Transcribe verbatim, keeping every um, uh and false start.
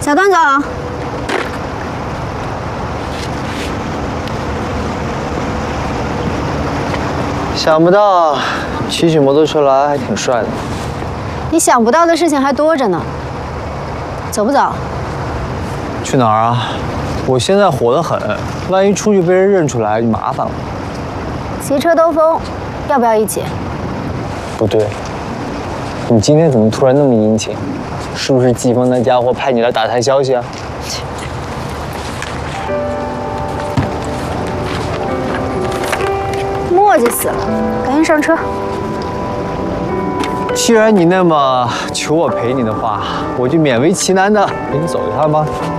小段总， 想不到骑起摩托车来还挺帅的。 你想不到的事情还多着呢。走不走？ 去哪儿啊？我现在火得很，万一出去被人认出来就麻烦了。 骑车兜风，要不要一起？ 不对，你今天怎么突然那么殷勤？是不是季风那家伙派你来打探消息啊？ 磨叽死了，赶紧上车。 既然你那么求我陪你的话，我就勉为其难的陪你走一趟吧。